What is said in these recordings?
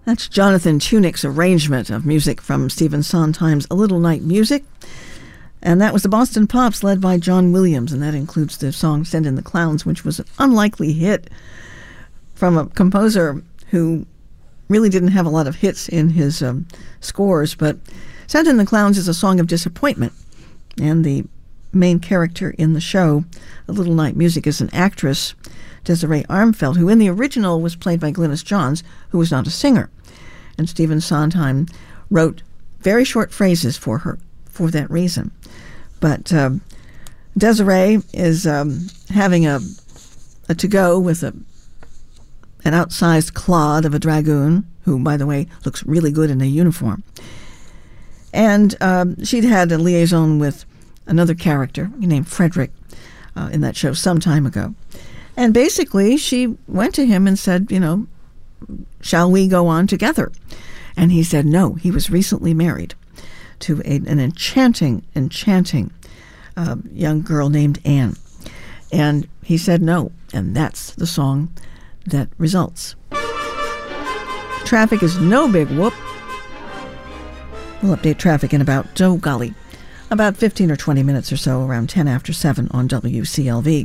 That's Jonathan Tunick's arrangement of music from Stephen Sondheim's A Little Night Music. And that was the Boston Pops led by John Williams, and that includes the song Send in the Clowns, which was an unlikely hit from a composer who really didn't have a lot of hits in his scores. But Send in the Clowns is a song of disappointment, and the main character in the show, A Little Night Music, is an actress, Desiree Armfeld, who in the original was played by Glynis Johns, who was not a singer. And Stephen Sondheim wrote very short phrases for her for that reason. But Desiree is having a to-go with an outsized clod of a dragoon, who, by the way, looks really good in a uniform. And she'd had a liaison with another character named Frederick in that show some time ago. And basically, she went to him and said, shall we go on together? And he said no. He was recently married to an enchanting young girl named Anne. And he said no. And that's the song that results. Traffic is no big whoop. We'll update traffic in about 15 or 20 minutes or so, around 10 after 7 on WCLV.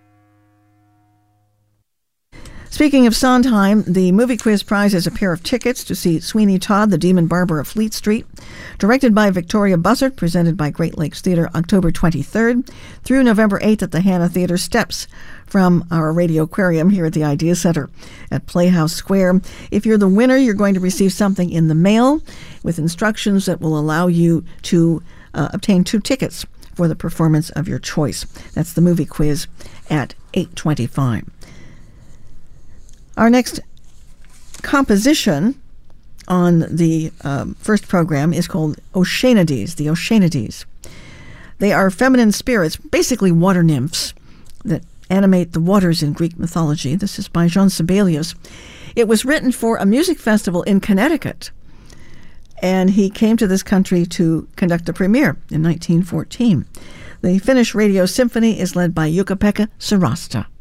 Speaking of Sondheim, the Movie Quiz Prize is a pair of tickets to see Sweeney Todd, the Demon Barber of Fleet Street, directed by Victoria Buzzard, presented by Great Lakes Theatre, October 23rd through November 8th at the Hannah Theatre steps from our Radio Aquarium here at the Idea Center at Playhouse Square. If you're the winner, you're going to receive something in the mail with instructions that will allow you to obtain 2 tickets for the performance of your choice. That's the Movie Quiz at 8:25. Our next composition on the first program is called Oceanades, the Oceanades. They are feminine spirits, basically water nymphs, that animate the waters in Greek mythology. This is by Jean Sibelius. It was written for a music festival in Connecticut, and he came to this country to conduct the premiere in 1914. The Finnish Radio Symphony is led by Jukka-Pekka Sarasta.